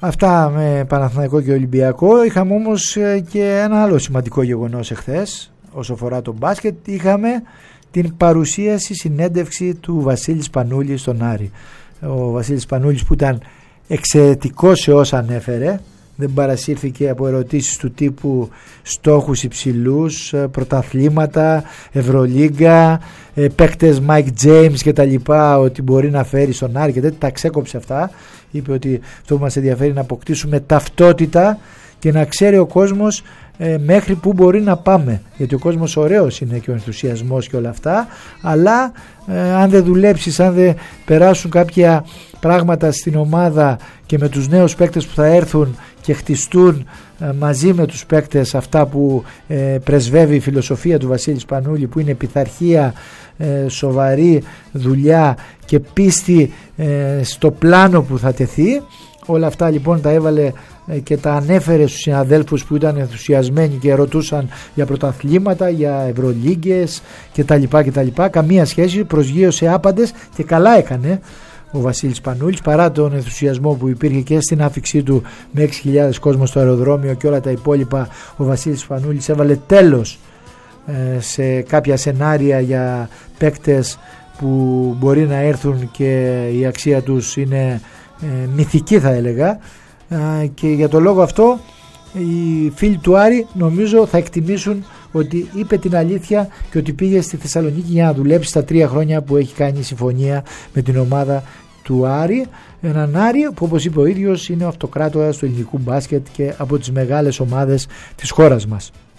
Αυτά με Παναθηναϊκό και Ολυμπιακό. Είχαμε όμως και ένα άλλο σημαντικό γεγονός εχθές όσο αφορά τον μπάσκετ. Είχαμε την παρουσίαση, συνέντευξη του Βασίλη Σπανούλη στον Άρη. Ο Βασίλης Σπανούλης, που ήταν εξαιρετικός σε όσα ανέφερε, δεν παρασύρθηκε από ερωτήσεις του τύπου στόχους υψηλούς, πρωταθλήματα, Ευρωλίγκα, παίκτες Mike James και τα λοιπά, ότι μπορεί να φέρει στον Άρη και τέτοια. Τα ξέκοψε αυτά. Είπε ότι αυτό που μας ενδιαφέρει να αποκτήσουμε ταυτότητα και να ξέρει ο κόσμος μέχρι που μπορεί να πάμε, γιατί ο κόσμος ωραίος είναι και ο ενθουσιασμός και όλα αυτά, αλλά αν δεν δουλέψεις, αν δεν περάσουν κάποια πράγματα στην ομάδα και με τους νέους παίκτες που θα έρθουν και χτιστούν μαζί με τους παίκτες αυτά που πρεσβεύει η φιλοσοφία του Βασίλη Σπανούλη, που είναι πειθαρχία, σοβαρή δουλειά και πίστη στο πλάνο που θα τεθεί, όλα αυτά λοιπόν τα έβαλε και τα ανέφερε στους συναδέλφους που ήταν ενθουσιασμένοι και ρωτούσαν για πρωταθλήματα, για Ευρωλίγκες κτλ. Καμία σχέση, προσγείωσε άπαντες και καλά έκανε ο Βασίλης Πανούλης, παρά τον ενθουσιασμό που υπήρχε και στην άφηξή του με 6.000 κόσμο στο αεροδρόμιο και όλα τα υπόλοιπα. Ο Βασίλης Πανούλης έβαλε τέλος σε κάποια σενάρια για παίκτες που μπορεί να έρθουν και η αξία τους είναι μυθική, θα έλεγα, και για το λόγο αυτό οι φίλοι του Άρη νομίζω θα εκτιμήσουν ότι είπε την αλήθεια και ότι πήγε στη Θεσσαλονίκη για να δουλέψει στα 3 χρόνια που έχει κάνει συμφωνία με την ομάδα του Άρη, έναν Άρη που, όπως είπε ο ίδιος, είναι ο αυτοκράτορας του ελληνικού μπάσκετ και από τις μεγάλες ομάδες της χώρας μας.